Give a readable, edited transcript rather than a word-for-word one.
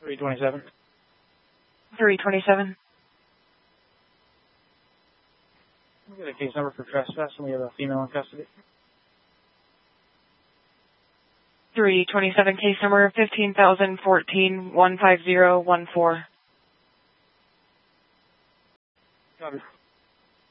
327. 327. We got a case number for trespass, and we have a female in custody. 327, case number 15,014-15014. Copy.